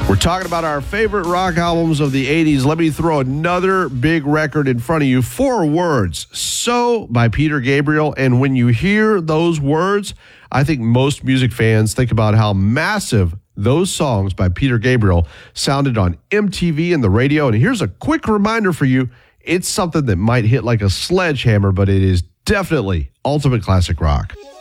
We're talking about our favorite rock albums of the 80s. Let me throw another big record in front of you. 4 words. So by Peter Gabriel. And when you hear those words, I think most music fans think about how massive those songs by Peter Gabriel sounded on MTV and the radio. And here's a quick reminder for you. It's something that might hit like a sledgehammer, but it is definitely ultimate classic rock.